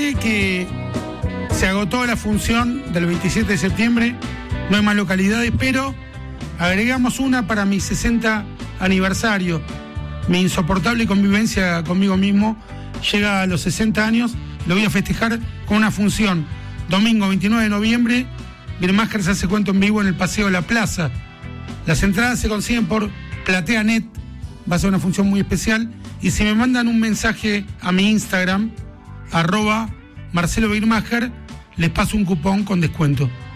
contaré que se agotó la función del 27 de septiembre, no hay más localidades, pero agregamos una para mi 60 aniversario. Mi insoportable convivencia conmigo mismo llega a los 60 años, lo voy a festejar con una función. Domingo 29 de noviembre, Birmacher se hace cuento en vivo en el Paseo de la Plaza. Las entradas se consiguen por PlateaNet, va a ser una función muy especial. Y si me mandan un mensaje a mi Instagram, @Marcelo Birmacher, les paso un cupón con descuento.